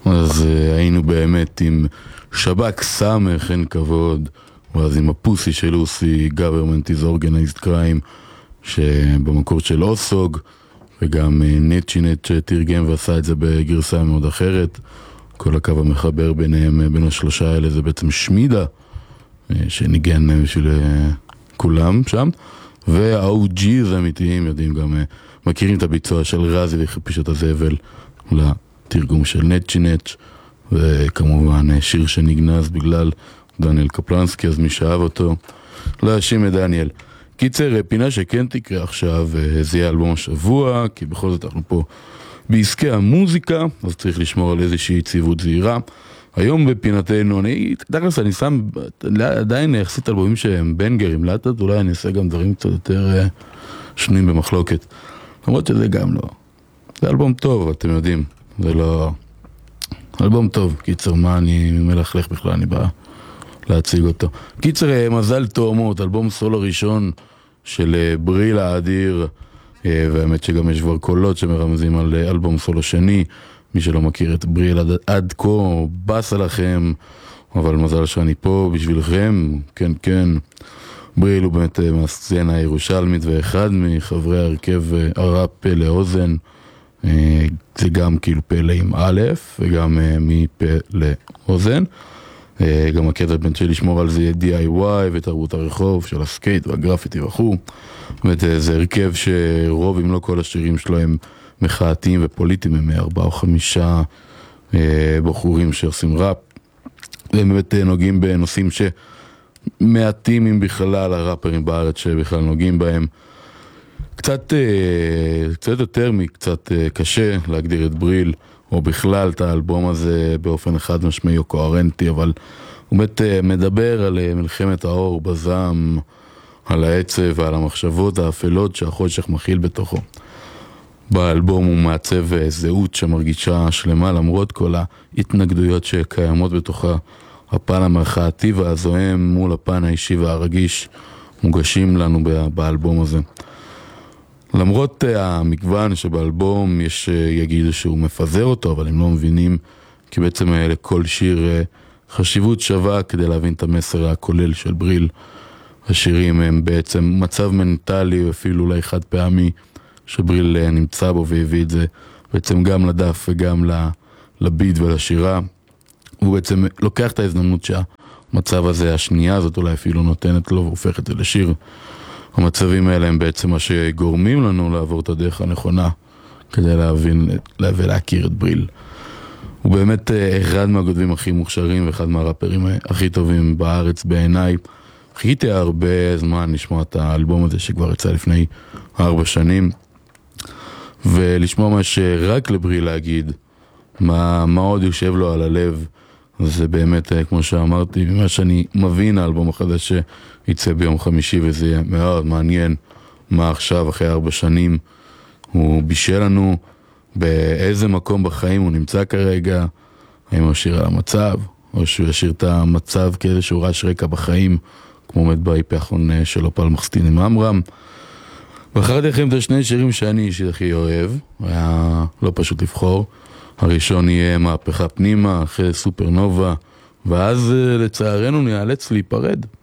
אז היינו באמת עם שב"כ סמך, אין כבוד, ואז עם הפוסי של לוסי, Government is Organized Crime, שבמקור של אוסוג, וגם נצ'ינט שתרגם ועשה את זה בגרסה מאוד אחרת. כל הקו המחבר ביניהם, בין השלושה האלה, זה בעצם שמידה, שניגן בשביל כולם שם. וה-OGs האמיתיים יודעים גם, מכירים את הביצוע של רזי וחפישות הזבל לתרגום של נצ'ינט, וכמובן שיר שנגנז בגלל דניאל קפלנסקי, אז מי שאהב אותו, לא יאשים את דניאל. קיצר, פינה שכן תקרה עכשיו, זה יהיה אלבום השבוע, כי בכל זאת אנחנו פה בעסקי המוזיקה, אז צריך לשמור על איזושהי יציבות זהירה. היום בפינתנו, אני שם עדיין יחסית אלבומים שהם בנגרים, לאט אולי אני אעשה גם דברים קצת יותר שנויים במחלוקת. למרות שזה גם לא. זה אלבום טוב, אתם יודעים. זה לא... אלבום טוב. קיצר, מה אני מלכלך בכלל, אני בא להציג אותו. קיצר, מזל תאומות, אלבום סולו ראשון של בריל האדיר, והאמת שגם יש כבר קולות שמרמזים על אלבום סולו שני. מי שלא מכיר את בריל עד כה, בס עליכם, אבל מזל שאני פה בשבילכם. כן, כן. בריל הוא באמת מהסצנה הירושלמית, ואחד מחברי הרכב הראפ פה לאוזן. זה גם כאילו פלא עם א' וגם מפה לאוזן. גם הקטע בין של לשמור על זה DIY ותרבות הרחוב של הסקייט והגרפיטי וכו'. זה הרכב שרוב אם לא כל השירים שלו הם מחאתיים ופוליטיים, הם 4 או 5 בחורים שעושים ראפ. והם באמת נוגעים בנושאים שמעטים אם בכלל הראפרים בארץ שבכלל נוגעים בהם. קצת יותר מקצת קשה להגדיר את בריל, או בכלל את האלבום הזה באופן אחד משמעי או קוהרנטי, אבל הוא באמת מדבר על מלחמת האור בזעם, על העצב ועל המחשבות האפלות שהחושך מכיל בתוכו. באלבום הוא מעצב זהות שמרגישה שלמה למרות כל ההתנגדויות שקיימות בתוכה. הפן המחאתי והזוהם מול הפן האישי והרגיש מוגשים לנו באלבום הזה. למרות המגוון שבאלבום יש יגידו שהוא מפזר אותו, אבל הם לא מבינים כי בעצם לכל שיר חשיבות שווה כדי להבין את המסר הכולל של בריל. השירים הם בעצם מצב מנטלי ואפילו אולי חד פעמי שבריל נמצא בו והביא את זה בעצם גם לדף וגם לביט ולשירה. הוא בעצם לוקח את ההזדמנות שהמצב הזה, השנייה הזאת אולי אפילו נותנת לו והופך את זה לשיר. המצבים האלה הם בעצם מה שגורמים לנו לעבור את הדרך הנכונה כדי להבין ולהכיר את בריל. הוא באמת אחד מהגודבים הכי מוכשרים ואחד מהראפרים הכי טובים בארץ בעיניי. חיכיתי הרבה זמן לשמוע את האלבום הזה שכבר יצא לפני 4 שנים ולשמוע מה שרק לבריל להגיד מה עוד יושב לו על הלב. זה באמת, כמו שאמרתי, ממה שאני מבין האלבום החדש שיצא ביום חמישי, וזה יהיה מאוד מעניין מה עכשיו, אחרי 4 שנים, הוא בישל לנו באיזה מקום בחיים הוא נמצא כרגע, האם הוא ישיר על המצב, או שהוא ישיר את המצב כאיזשהו רעש רקע בחיים, כמו עומד באיפי האחרון שלו פל מחסטין עם אמרם. בחרתי לכם את 2 שירים שאני אישית הכי אוהב, היה לא פשוט לבחור. הראשון יהיה מהפכה פנימה, אחרי סופרנובה, ואז לצערנו נאלץ להיפרד.